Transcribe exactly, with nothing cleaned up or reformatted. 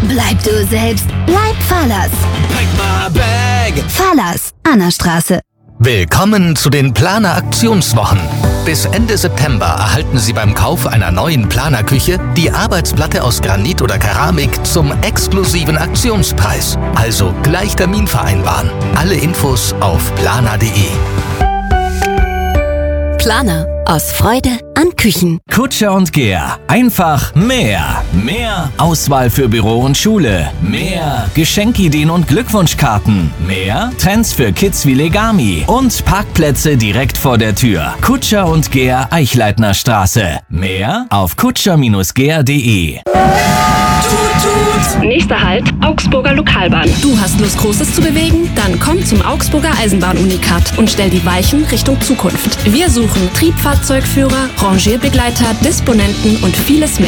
Bleib du selbst. Bleib Fahrlers. Pack my bag. Fahrlers, Annastraße. Willkommen zu den Planer-Aktionswochen. Bis Ende September erhalten Sie beim Kauf einer neuen Planerküche die Arbeitsplatte aus Granit oder Keramik zum exklusiven Aktionspreis. Also gleich Termin vereinbaren. Alle Infos auf planer punkt de. Planer. Aus Freude an Küchen. Kutscher und Gehr. Einfach mehr. Mehr Auswahl für Büro und Schule. Mehr Geschenkideen und Glückwunschkarten. Mehr Trends für Kids wie Legami. Und Parkplätze direkt vor der Tür. Kutscher und Gehr, Eichleitner Straße. Mehr auf kutscher Bindestrich gehr punkt de. Nächster Halt, Augsburger Lokalbahn. Du hast Lust, Großes zu bewegen? Dann komm zum Augsburger Eisenbahn-Unikat und stell die Weichen Richtung Zukunft. Wir suchen Triebfahrzeugführer, Rangierbegleiter, Disponenten und vieles mehr.